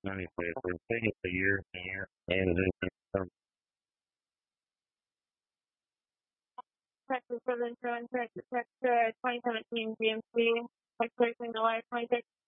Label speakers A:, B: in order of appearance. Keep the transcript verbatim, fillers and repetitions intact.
A: Anyway, for taking a year, a year, and then Texas Southern Insurance, Texas, Texas, twenty seventeen G M C, Texas, Illinois, twenty-six.